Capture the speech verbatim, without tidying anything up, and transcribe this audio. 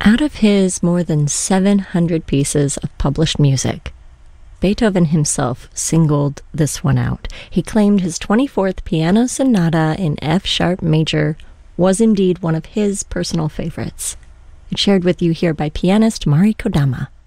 Out of his more than seven hundred pieces of published music, Beethoven himself singled this one out. He claimed his twenty-fourth Piano Sonata in F-sharp major was indeed one of his personal favorites. It's shared with you here by pianist Mari Kodama.